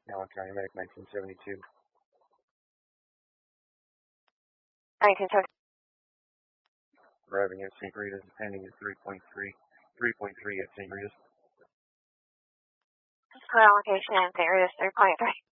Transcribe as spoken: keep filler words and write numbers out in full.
Allen County Medic nineteen seventy-two. nineteen seventy. Arriving at Saint Rita's, pending at three point three, three point three at Saint Rita's. Code allocation and Saint Rita's three point three.